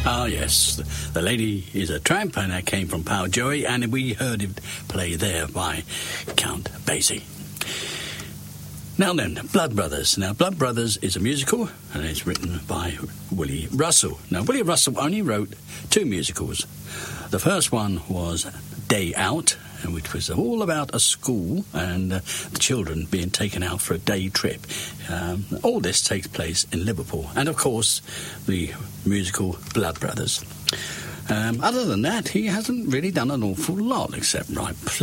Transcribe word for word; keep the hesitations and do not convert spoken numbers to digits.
Ah, yes. The Lady is a Tramp, and that came from Power Joey, and we heard it play there by Count Basie. Now then, Blood Brothers. Now, Blood Brothers is a musical, and it's written by Willie Russell. Now, Willie Russell only wrote two musicals. The first one was Day Out, which was all about a school and uh, the children being taken out for a day trip. Um, all this takes place in Liverpool. And, of course, the musical Blood Brothers. Um, other than that, he hasn't really done an awful lot except write